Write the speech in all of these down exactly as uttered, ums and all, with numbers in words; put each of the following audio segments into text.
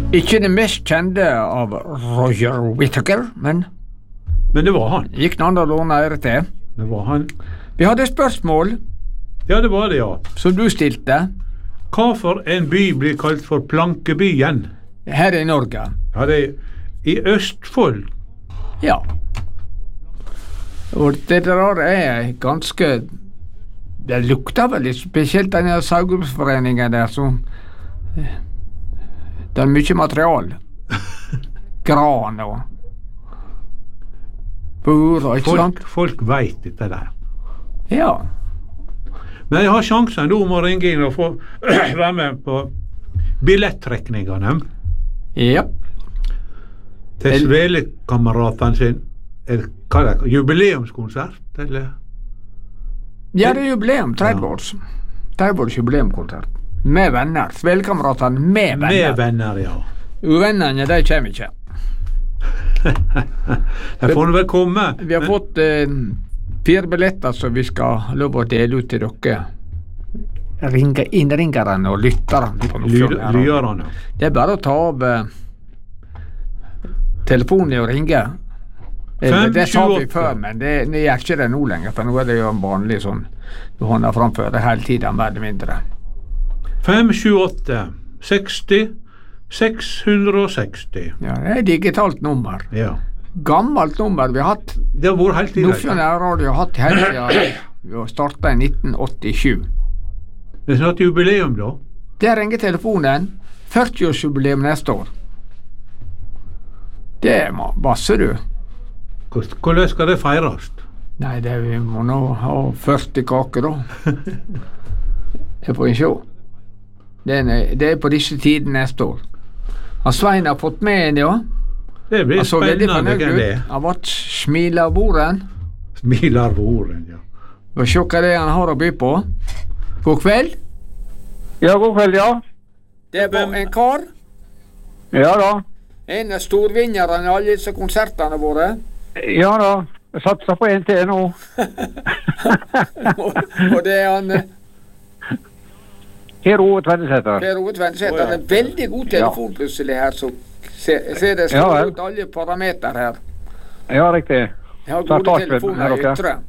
Ikke det mest kjente av Roger Whittaker, men Men det var han. gikk noen og låne ære til. Det var han. Vi hadde et spørsmål Ja, det var det, ja. som du stilte Hva for en by blir kalt for Plankebyen? her i Norge. Ja, det er i Østfold. Ja. Og det der er ganske Det lukter vel litt spesielt denne Saugbrugsforeningen der, som det er mye material. Gran og bur og ikke sant? Folk, folk veit dette der. Ja. Men jeg har sjansen nå om å ringe inn og få være med på billettrekningene Ja. til El- Svele-kameratene sin. Er, hva er det? Jubileumskonsert, eller? Ja, det er jubileum. tretti års. tretti års jubileumskonsert. Med venner. Svelkameratene med venner. Med venner, ja. Uvennene, de kommer ikke. De får nå vel komme. Vi har men- fått eh, fire billetter som vi skal ha lov å dele ut til dere. Ringe, innringerne og lytterne. på noe Lyd- fjord her. Lyderne. Det er bare å ta av eh, telefonen og ringe. Eh, Fem, det sa vi tjueåtte. før, men det, det gjør ikke det nå lenger. For nå er det jo en vanlig sånn du hånder framfor det hele tiden, mer eller mindre. fem sju åtte seksti seks hundre og seksti. Ja, det er et digitalt nummer. Ja. Gammelt nummer vi har hatt. Det har vært helt i Nordfjord nærradio har hatt helt siden vi starta i nitten åttisju. Det er snart jubileum, da. Der ringer telefonen. førtiårsjubileum neste år. Det er ma- masse, du. Hvordan- Hvordan skal det feires? Nei, det vi må nå ha førti kaker, da. Det får vi se. Det er, det er på disse tider neste år. Han Svein har fått med en, ja. Det blir Han så veldig spennende fornøyd hvem det ut. er. Han ble smil av bordet. Smiler voren, ja. Vi får se hva det er han har å by på. God kveld. Ja, god kveld, ja. Det var en kar. Ja da. En av storvinnerne i alle disse konsertene våre. Ja da. Jeg satser på en til nå. og, og det er han eh, Her Ove Tveddesetter. Per Ove Tvennesæter. Han er veldig god telefon plutselig her, så ser, ser det Ja, står vel. ut alle parameter her. Ja, riktig. Jeg har Så gode startbøten telefoner er i dere? ytre.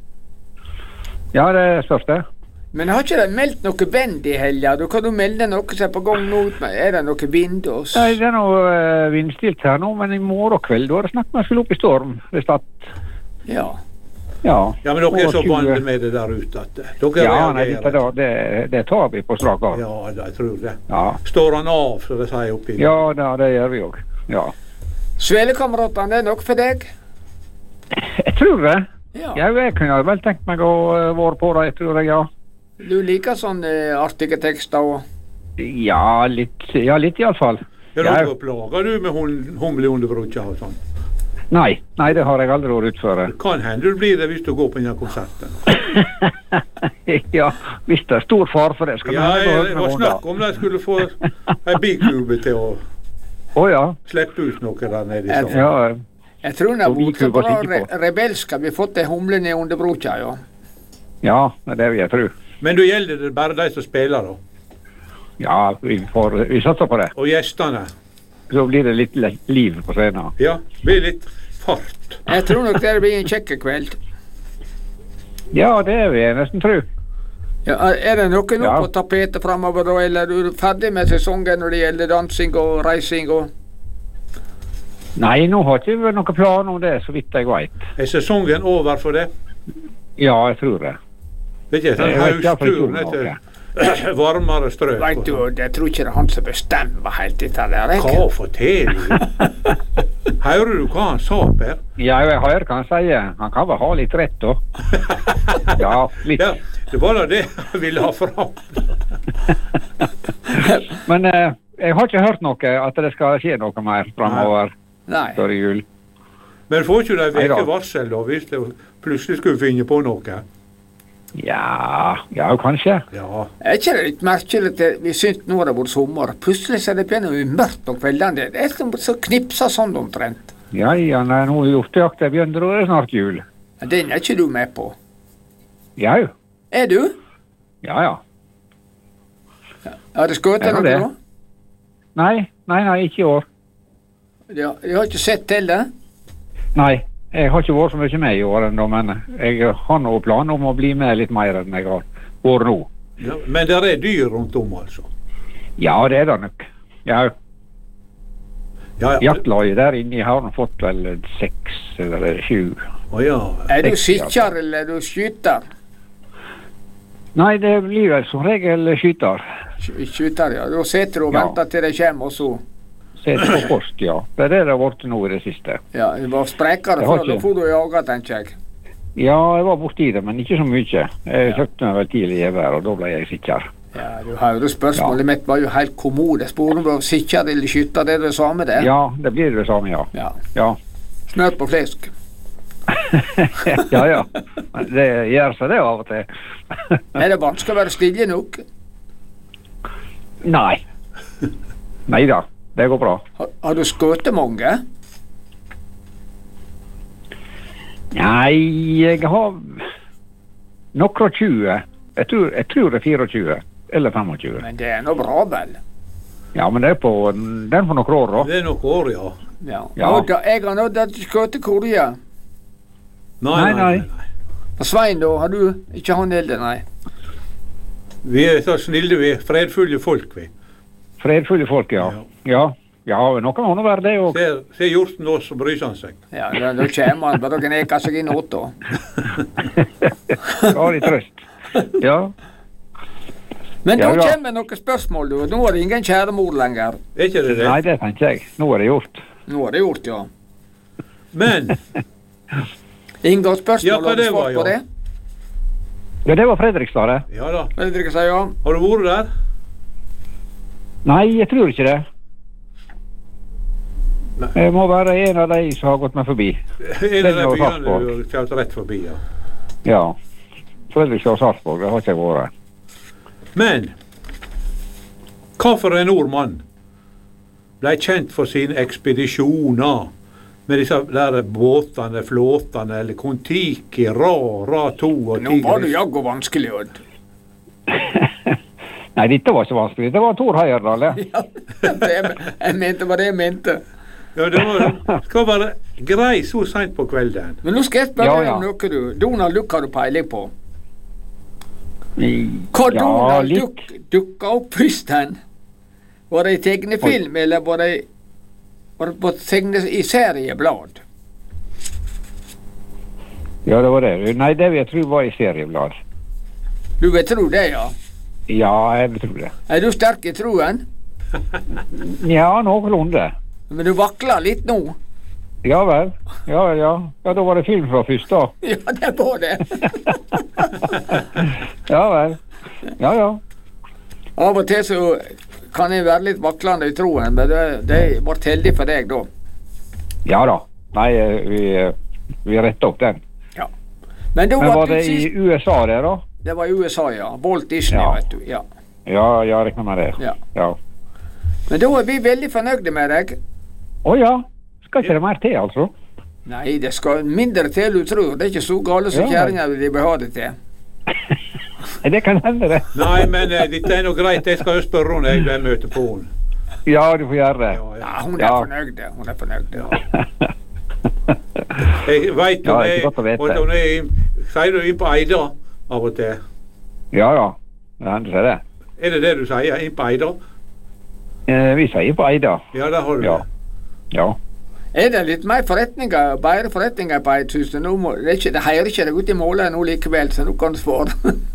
Ja, det er største. Men har ikke de meldt noe band i helga? Du kan du melde noe som er på gang nå? Er det noe vind og s- Nei, det er noe uh, vindstilt her nå, men i morgen kveld da er det snakk om jeg skulle opp i storm. Hvis at, Ja. ja. Ja, men dere er så Og tjue vant med det der ute at eh, dere Ja, nei, dette reagerer. da, det, det tar vi på strak arm. Ja, jeg tror det. Ja. Står han av, så det sier oppi. Ja, da, det gjør vi òg. Ja. Svelekameratene, det er noe for deg? Jeg tror det. Ja. Ja, jeg kunne vel tenkt meg å uh, være på det, tror jeg, ja. Du liker sånne eh, artige tekster og Ja, litt, ja, litt iallfall. Er Ja. dere plager du med hum- humle underbrukja og sånn? Nei, nei, det har jeg aldri vært ute for. Det kan hende du blir det hvis du går på denne konserten. Ja, hvis det er stor fare for det, skal Ja, vi jeg, det var snakk om de skulle få ei bikube til å Å ja. slippe ut noe der nede i Ja. salen. Ja, Jeg tror det er Så vi blitt kunne bra bare kikke re rebelsk at vi har fått ei humle ned under broka, ja. ja, det vil jeg tro. Men da gjelder det bare de som spiller, da. Ja, vi, får, vi satser på det. Og gjestene. Så blir det litt le- liv på scenen. Ja, det blir litt fart. Jeg tror nok det blir en kjekk kveld. Ja, det vil jeg nesten tro. Ja, er det noe nå Ja. på tapetet framover, da, eller er du ferdig med sesongen når det gjelder dansing og reising og Nei, nå har ikke vi noen plan om det, så vidt jeg veit. Er sesongen over for det? Ja, jeg tror det. Det er ikke sånn Jeg vet ikke hvorfor jeg høstturen tror etter varmere strøk. Veit og du, sånn. jeg tror ikke det er han som bestemmer helt dette der. Hva ikke? forteller du? Hører du hva han sa, Per? Ja, jeg hører hva han sier. Han kan vel ha litt rett, da. Ja, litt. Ja, det var da det jeg ville ha fram. Men eh, jeg har ikke hørt noe at det skal skje noe mer framover Nei. før jul. Men får ikke de Nei da. veke varsel da, hvis det plutselig skulle finne på noe? Ja, ja, kanskje. Ja, Er ikke det litt merkelig at vi syns nå har det vært sommer, plutselig så er det begynner å bli mørkt om kveldene? Det er som så knipsa sånn omtrent. Ja, ja, nei, nå er hjortejakta begynt, da er det snart jul. Men den er ikke du med på. Ja, jo. Er du? Ja, ja. Har det skutt Er du noe det? nå? Nei, nei, nei, ikke i år. De, har- de har ikke sett til det? Nei, jeg har ikke vært så mye med i år ennå, men jeg har noen plan om å bli med litt mer enn jeg har vært nå. Ja, men det er dyr rundt om, altså? Ja, det er det nok. Ja, Ja, ja. jaktlaget der inne har nå fått vel seks eller sju. Å, ja. Er du Seks, sikker, eller er du skyter? Nei, det blir vel som regel skyter. Sky- Skyter, ja. Da sitter du og Ja. venter til de kommer, og så Sitter på post, ja. Det er det det har vært nå i det siste. Ja, det var sprekere Jeg har før. Da ikke- får du jaga, tenker jeg. Ja, jeg var borti det, men ikke så mye. Jeg kjøpte meg vel tidlig gevær, og da ble jeg sikker. Ja, du hører spørsmålet mitt var jo helt kommode. Spør om du var sikker eller skytter, det er det samme det. Ja, det blir det samme, ja. Ja. Ja, Smør på flesk. ja. ja. Men det gjør seg det av og til. Er det vanskelig å være stille nok? Nei. Nei da, det går bra. Har, har du skutt mange? Nei, jeg har noen og tjue. Jeg tror, jeg tror det er fireogtjue eller femogtjue. Men det er nå bra, vel? Ja, men det er på, det er på noen år, da. Det er noen år, ja. Ja. Ja. Nå, da, jeg har nådd at du skutt korje. Nei, Nei, nei. Og Svein, da? Har du ikke han Hilde, nei? Vi er så snille, vi er fredfulle folk, vi. Fredfulle folk, ja. Ja, ja noen må nå være det òg. Ser, ser hjorten oss, så bryr han seg. Ja, da, da kommer han bare å gneke seg inn åt, da. Ja, litt trøst. Ja. Men da Ja, ja. kommer noen spørsmål, du. Nå er det ingen kjæremor lenger. Er ikke det det? Nei, det tenker jeg. Nå er det gjort. Nå er det gjort, ja. Men Ingen spørsmål, Ja, hva har du det var, svart på ja. det? Ja, det var Fredrikstad, det. Ja da. Fredrik sier ja. Har du vært der? Nei, jeg tror ikke det. Nei. Jeg må være en av de som har gått meg forbi. En av de var byene Sarpsborg. du har kjørt rett forbi, ja. Ja. Fredrikstad og Sarpsborg, det har ikke jeg vært. Men hva for en nordmann ble kjent for sine ekspedisjoner med disse der båtene, flåtene, eller Kon-Tiki, Ra, Ra to og Nå var du Tigris? jaggu vanskelig, Odd. Nei, dette var ikke vanskelig. Det var Tor Heyerdahl, det. Ja, det jeg mente hva det jeg mente. Ja, det var, skal være grei så sent på kvelden. Men nå skal jeg spørre Ja, deg ja. om noe, du. Donald Duck har du peiling på. I- Hva Ja, Donald litt. Duck dukka opp først hen? Var det i tegnefilm, eller var det, var det på tegne i serieblad? Ja, det var det. Nei, det vil jeg tro var i serieblad. Du vil tro det, ja. Ja, jeg vil tro det. Er du sterk i troen? Ja, noenlunde. Men du vakler litt nå. Ja vel. Ja, ja. Ja, da var det film fra først, da. Ja, det var det. Ja vel. Ja, ja. Av og til så kan jeg være litt vaklende i troen, men det, det ble heldig for deg da. Ja da. Nei, eh, vi, eh, vi retta opp den. Ja. Men da Men var var det det i sist... U S A, det, da? Det var i U S A, ja. Walt Disney, Ja. vet du. Ja. Ja, jeg regner med det. Ja. Ja. Men da er vi veldig fornøyde med deg. Å ja. Skal ikke det mer til, altså? Nei, det skal mindre til du tror. Det er ikke så gale som Ja. kjerringa vil ha det til. Nei, det kan hende, det. Nei, men eh, dette er nå greit. Jeg skal jo spørre henne jeg vil møte på henne. Ja, du får gjøre det. Ja, ja. Ja, hun er Ja. fornøyd. Hun er fornøyd. Ja. Jeg vet Ja, hun det er er, godt å vite. og hun er i- sier du inn på Eida av og til? Ja ja. Det hender seg det. Er det det du sier? Inn på Eida? Eh, vi sier på Eida. Ja, der har du Ja. det. Ja. Er det litt mer forretninger, bedre forretninger på Eidshuset? Nå må, det, er ikke, det heier ikke deg ut i målet nå likevel, så nå kan du svare.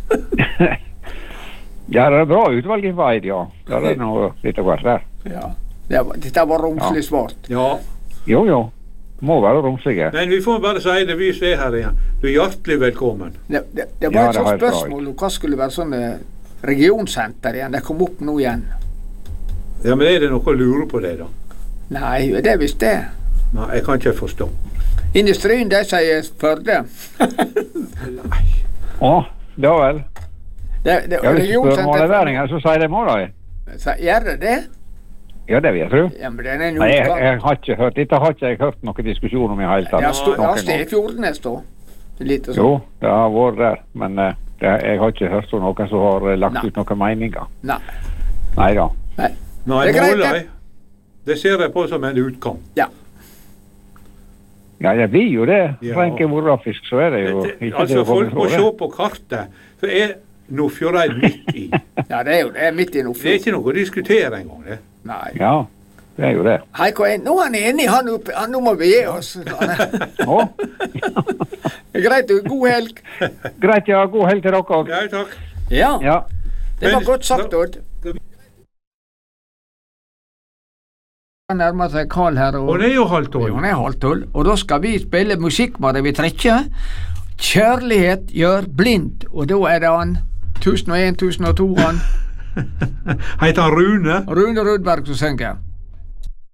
Ja, det er bra utvalg på Eid, ja. Det er noe litt av hvert der. Ja. Det var, dette var romslig svart. Ja. Jo, jo. Må være romslige. Men vi får bare si det, vi som er her igjen. Du er hjertelig velkommen. Det, det, det Ja, var et det har sånt jeg spørsmål om hva skulle være sånn eh, regionsenter igjen. Det kom opp nå igjen. Ja, men er det noe å lure på det, da? Nei, det er visst det. Nei, jeg kan ikke forstå. Industrien, de sier Førde. Nei. Å, ja vel. Det, det, Ja, hvis du spør regionsenter- måleværinger, så sier de må da. Så Gjør det det? Ja, det vil jeg tro. Ja, men den er Nei, jeg, nå jeg har ikke hørt, dette har ikke jeg hørt noen diskusjon om i hele tatt. Ja, stå, ja, Noen gang. Stefjordnes, da. Litt og Jo, sånn. det har vært der, men eh, det, jeg har ikke hørt om noen som har eh, lagt Nei. ut noen meninger. Nei. Nei da. Nei. Nei, Det er greit, måler det. jeg. Det ser jeg på som en utkant. Ja. Ja, det blir jo det. Ja. Frank geografisk, så er det jo Det- ikke Altså, til å komme folk må fra se det. på kartet, så er Nordfjordeid midt i. ja, det er jo det er midt i Det er Nordfjord. ikke noe å diskutere engang, det. Nei. Ja, det er jo det. Hei, hva er, nå er han enig, han oppe. Han, nå må vi gi oss. Å, Det er greit, du. God helg. greit, ja. God helg til dere òg. Ja, takk. Ja, Ja. det var Men- godt sagt, Odd. Han nærmer seg Karl her. Og det er jo halvt Ja, tolv. han er halv tolv, og da skal vi spille musikk med det vi trekker. Kjærlighet gjør blind, og da er det han tusen og en, tusen og to, han Heter han Rune? Rune Rudberg som synger.